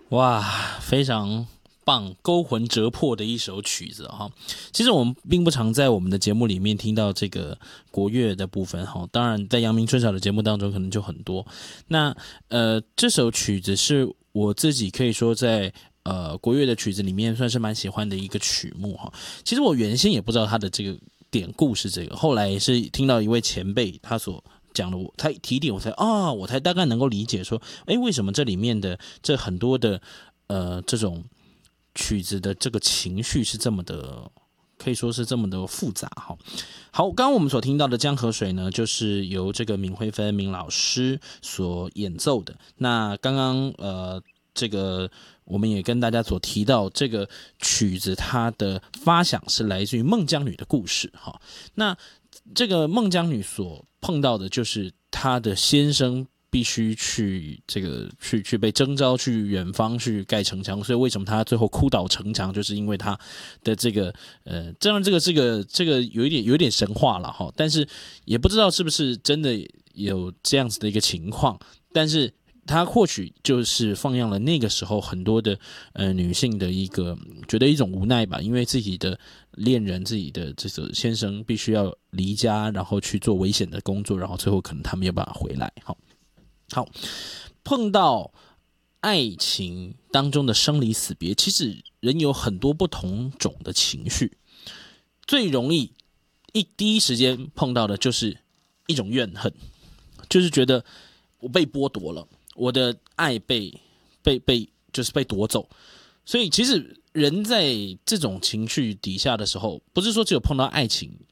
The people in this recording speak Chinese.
哇，非常棒，勾魂折魄的一首曲子哈。其实我们并不常在我们的节目里面听到这个国乐的部分哈，当然在阳明春晓的节目当中可能就很多。那这首曲子是我自己可以说在国乐的曲子里面算是蛮喜欢的一个曲目哈。其实我原先也不知道它的这个典故是这个，后来是听到一位前辈他所讲了他提点我才大概能够理解说，为什么这里面的这很多的这种曲子的这个情绪是这么的，可以说是这么的复杂哈。好，刚刚我们所听到的《江河水》呢，就是由这个闵惠芬闵老师所演奏的。那刚刚这个我们也跟大家所提到，这个曲子它的发想是来自于孟姜女的故事哈。那这个孟姜女所碰到的就是她的先生必须去去被征召去远方去盖城墙，所以为什么她最后哭倒城墙，就是因为她的这个当然这个有一点神话了哈，但是也不知道是不是真的有这样子的一个情况，但是他或许就是放养了那个时候很多的女性的一个觉得一种无奈吧，因为自己的恋人、自己的这个先生必须要离家，然后去做危险的工作，然后最后可能他没有办法回来。好，碰到爱情当中的生离死别，其实人有很多不同种的情绪，最容易第一时间碰到的就是一种怨恨，就是觉得我被剥夺了，我的爱就是被夺走。所以其实人在这种情绪底下的时候，不是说只有碰到爱情